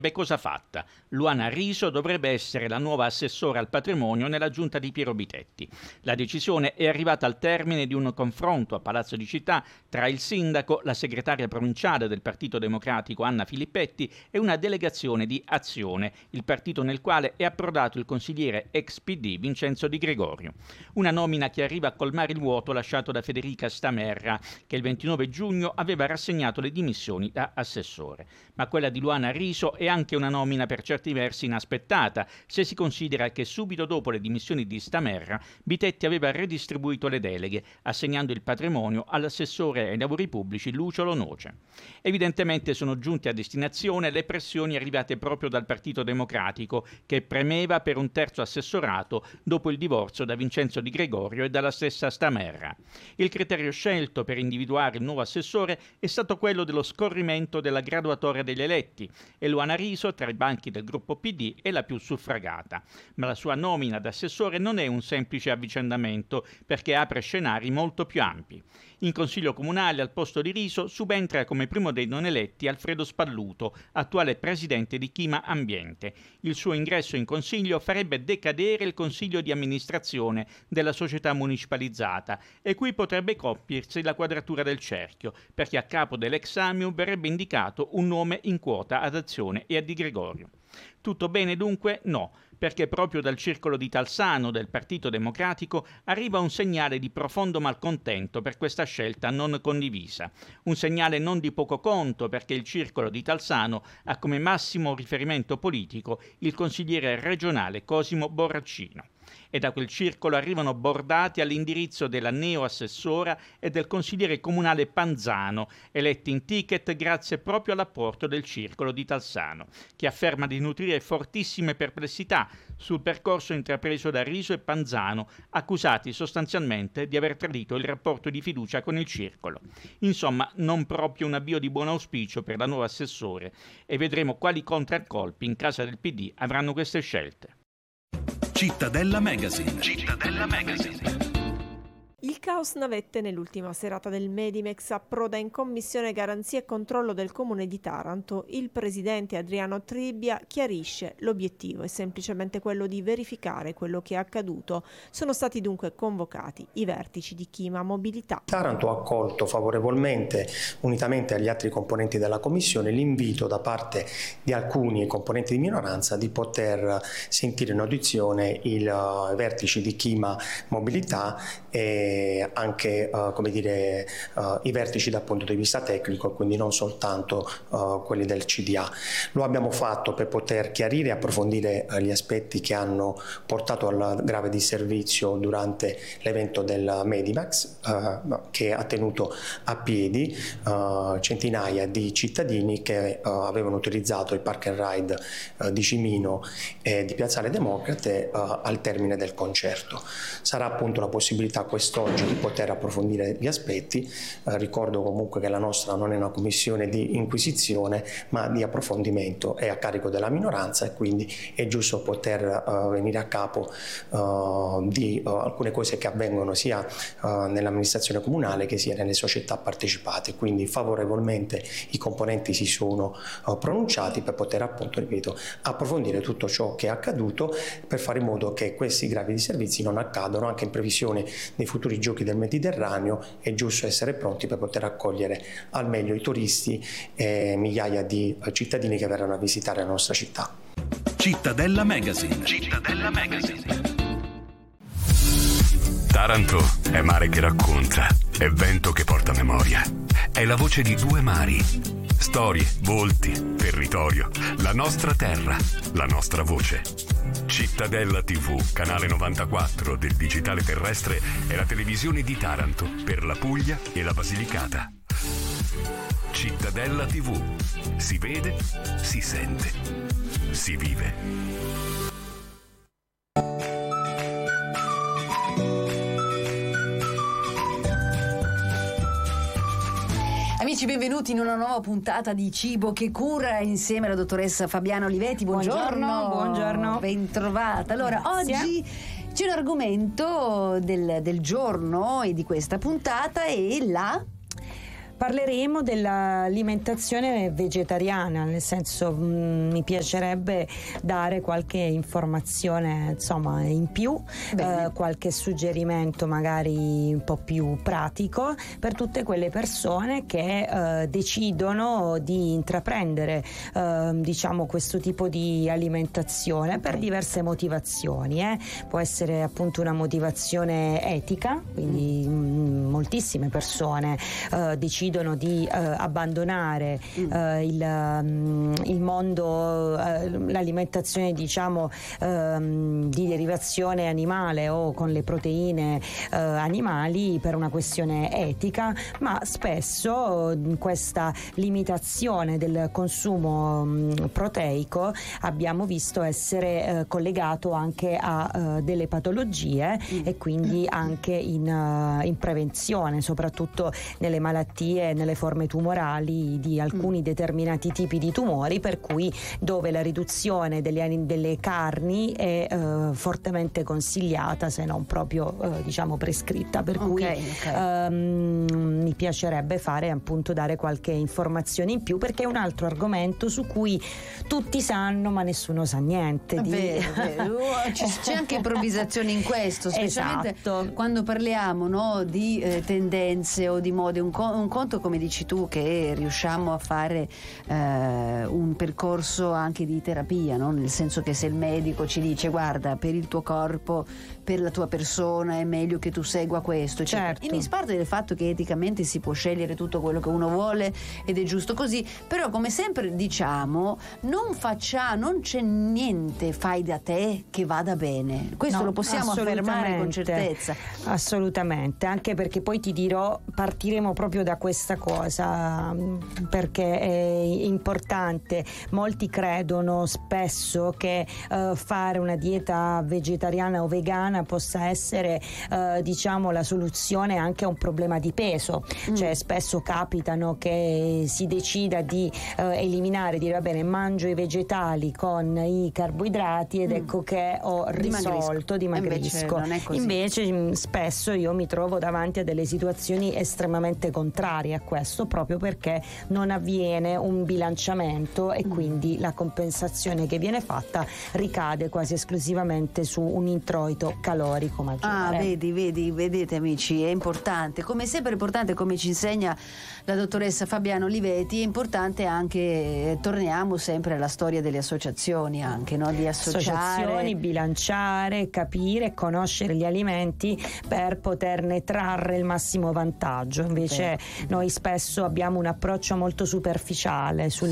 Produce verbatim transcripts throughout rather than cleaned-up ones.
Beh, cosa fatta? Luana Riso dovrebbe essere la nuova assessora al patrimonio nella giunta di Piero Bitetti. La decisione è arrivata al termine di un confronto a Palazzo di Città tra il sindaco, la segretaria provinciale del Partito Democratico Anna Filippetti e una delegazione di Azione, il partito nel quale è approdato il consigliere ex P D Vincenzo Di Gregorio. Una nomina che arriva a colmare il vuoto lasciato da Federica Stamerra, che il ventinove giugno aveva rassegnato le dimissioni da assessore. Ma quella di Luana Riso è anche una nomina per certi versi inaspettata, se si considera che subito dopo le dimissioni di Stamerra, Bitetti aveva redistribuito le deleghe, assegnando il patrimonio all'assessore ai lavori pubblici Lucio Lo Noce. Evidentemente sono giunte a destinazione le pressioni arrivate proprio dal Partito Democratico, che premeva per un terzo assessorato dopo il divorzio da Vincenzo Di Gregorio e dalla stessa Stamerra. Il criterio scelto per individuare il nuovo assessore è stato quello dello scorrimento della graduatoria degli eletti, e Luana Riso, tra i banchi del gruppo P D, è la più suffragata. Ma la sua nomina ad assessore non è un semplice avvicendamento, perché apre scenari molto più ampi. In Consiglio Comunale, al posto di Riso, subentra come primo dei non eletti Alfredo Spalluto, attuale presidente di Chima Ambiente. Il suo ingresso in Consiglio farebbe decadere il Consiglio di amministrazione della società municipalizzata, e qui potrebbe compiersi la quadratura del cerchio, perché a capo dell'ex Amium verrebbe indicato un nome in quota ad Azione e a Di Gregorio. Tutto bene dunque? No, perché proprio dal circolo di Talsano del Partito Democratico arriva un segnale di profondo malcontento per questa scelta non condivisa. Un segnale non di poco conto, perché il circolo di Talsano ha come massimo riferimento politico il consigliere regionale Cosimo Borraccino. E da quel circolo arrivano bordati all'indirizzo della neo-assessora e del consigliere comunale Panzano, eletti in ticket grazie proprio all'apporto del circolo di Talsano, che afferma di nutrire fortissime perplessità sul percorso intrapreso da Riso e Panzano, accusati sostanzialmente di aver tradito il rapporto di fiducia con il circolo. Insomma, non proprio un avvio di buon auspicio per la nuova assessore, e vedremo quali contraccolpi in casa del P D avranno queste scelte. Cittadella Magazine. Cittadella Magazine. Il caos navette nell'ultima serata del Medimex approda in commissione garanzia e controllo del comune di Taranto. Il presidente Adriano Tribbia chiarisce: l'obiettivo è semplicemente quello di verificare quello che è accaduto. Sono stati dunque convocati i vertici di Chima Mobilità. Taranto ha accolto favorevolmente, unitamente agli altri componenti della commissione, l'invito da parte di alcuni componenti di minoranza di poter sentire in audizione i uh, vertici di Chima Mobilità e anche uh, come dire, uh, i vertici dal punto di vista tecnico, quindi non soltanto uh, quelli del C D A. Lo abbiamo fatto per poter chiarire e approfondire uh, gli aspetti che hanno portato al grave disservizio durante l'evento del Medimax, uh, che ha tenuto a piedi uh, centinaia di cittadini che uh, avevano utilizzato il park and ride uh, di Cimino e di Piazzale Democrate uh, al termine del concerto. Sarà appunto la possibilità quest'oggi di poter approfondire gli aspetti. Eh, ricordo comunque che la nostra non è una commissione di inquisizione, ma di approfondimento, è a carico della minoranza, e quindi è giusto poter uh, venire a capo uh, di uh, alcune cose che avvengono sia uh, nell'amministrazione comunale che sia nelle società partecipate. Quindi favorevolmente i componenti si sono uh, pronunciati per poter, appunto, ripeto, approfondire tutto ciò che è accaduto, per fare in modo che questi gravi disservizi non accadano. Anche in previsione dei futuri giochi del Mediterraneo è giusto essere pronti per poter accogliere al meglio i turisti e migliaia di cittadini che verranno a visitare la nostra città. Cittadella Magazine. Cittadella Magazine. Taranto è mare che racconta, è vento che porta memoria, è la voce di due mari, storie, volti, territorio, la nostra terra, la nostra voce. Cittadella tivù, canale novantaquattro del digitale terrestre, è la televisione di Taranto per la Puglia e la Basilicata. Cittadella tivù, si vede, si sente, si vive. Amici, benvenuti in una nuova puntata di Cibo che cura, insieme alla dottoressa Fabiana Olivetti. Buongiorno. Buongiorno, buongiorno. Bentrovata. Allora, Grazie. Oggi c'è un argomento del, del giorno e di questa puntata, è la parleremo dell'alimentazione vegetariana, nel senso mh, mi piacerebbe dare qualche informazione insomma in più, eh, qualche suggerimento magari un po' più pratico per tutte quelle persone che eh, decidono di intraprendere eh, diciamo questo tipo di alimentazione per diverse motivazioni. Eh. Può essere appunto una motivazione etica, quindi mh, moltissime persone eh, decidono di eh, abbandonare eh, il, um, il mondo, eh, l'alimentazione diciamo ehm, di derivazione animale o con le proteine eh, animali per una questione etica, ma spesso in questa limitazione del consumo mh, proteico abbiamo visto essere eh, collegato anche a uh, delle patologie mm. e quindi anche in, uh, in prevenzione, soprattutto nelle malattie, nelle forme tumorali di alcuni mm. determinati tipi di tumori, per cui dove la riduzione delle, delle carni è uh, fortemente consigliata, se non proprio uh, diciamo prescritta, per cui okay, okay. Um, mi piacerebbe fare appunto dare qualche informazione in più, perché è un altro argomento su cui tutti sanno ma nessuno sa niente di... Vero, vero. C'è, c'è anche improvvisazione in questo, specialmente esatto. quando parliamo no, di eh, tendenze o di mode. Un, co- un conto, come dici tu, che riusciamo a fare eh, un percorso anche di terapia, no? Nel senso che se il medico ci dice guarda, per il tuo corpo, per la tua persona è meglio che tu segua questo, certo. in disparte del fatto che eticamente si può scegliere tutto quello che uno vuole ed è giusto così, però come sempre diciamo non faccia, non c'è niente fai da te che vada bene, questo no, lo possiamo affermare con certezza. Assolutamente, anche perché poi ti dirò, partiremo proprio da questa cosa perché è importante. Molti credono spesso che uh, fare una dieta vegetariana o vegana possa essere uh, diciamo la soluzione anche a un problema di peso, mm. cioè spesso capitano che si decida di uh, eliminare, dire va bene, mangio i vegetali con i carboidrati ed mm. ecco che ho risolto, dimagrisco. Invece, non è così. Invece spesso io mi trovo davanti a delle situazioni estremamente contrarie a questo, proprio perché non avviene un bilanciamento e mm. quindi la compensazione che viene fatta ricade quasi esclusivamente su un introito calorico maggiore. Ah, vedi, vedi, vedete amici, è importante, come sempre è importante, come ci insegna la dottoressa Fabiana Olivetti, è importante anche, torniamo sempre alla storia delle associazioni anche, no? Di associare, associazioni, bilanciare, capire, conoscere gli alimenti per poterne trarre il massimo vantaggio. Invece Beh. noi spesso abbiamo un approccio molto superficiale sul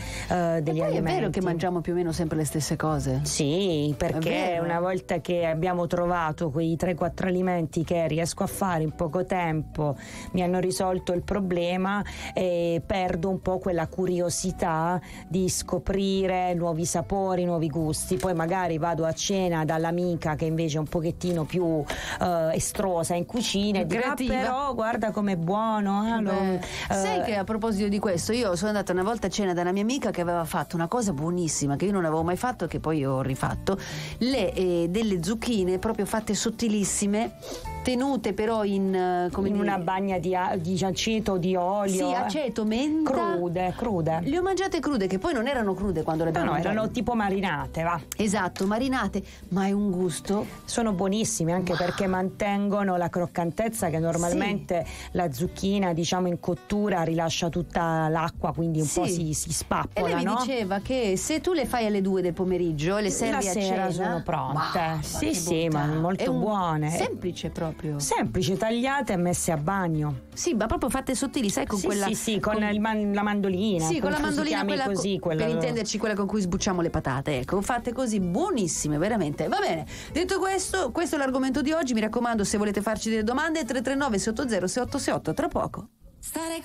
uh, degli e poi alimenti. È vero che mangiamo più o meno sempre le stesse cose? Sì, perché una volta che abbiamo trovato quei tre quattro alimenti che riesco a fare in poco tempo, mi hanno risolto il problema, e perdo un po' quella curiosità di scoprire nuovi sapori, nuovi gusti. Poi magari vado a cena dall'amica che invece è un pochettino più uh, estrosa in cucina e dico ah, però guarda com'è buono. Ah, lo, uh, sai che a proposito di questo, io sono andata una volta a cena da una mia amica che aveva fatto una cosa buonissima che io non avevo mai fatto e che poi ho rifatto, le, eh, delle zucchine proprio fatte sottilissime, tenute però in, come in dire, una bagna di, di aceto, di olio, sì, aceto, menta, crude, crude. Le ho mangiate crude, che poi non erano crude quando le abbiamo no, no, mangiate. erano tipo marinate, va. Esatto, marinate, ma è un gusto. Sono buonissime anche wow. perché mantengono la croccantezza che normalmente sì. la zucchina, diciamo, in cottura rilascia tutta l'acqua, quindi un sì. po' si, si spappola. E lei no? mi diceva che se tu le fai alle due del pomeriggio e le servi la a sera cena sono pronte. Ma, sì, sì, ma molto buone. Semplice proprio. Semplice, tagliate e messe a bagno. Sì, ma proprio fatte sottili, sai, con sì, quella sì, sì, con, con... Il man- la mandolina. Sì, con la mandolina, quella così, co- quella... per intenderci, quella con cui sbucciamo le patate, ecco, fatte così, buonissime, veramente. Va bene, detto questo, questo è l'argomento di oggi. Mi raccomando, se volete farci delle domande, tre tre nove sei otto zero sei otto sei otto, tra poco. Stare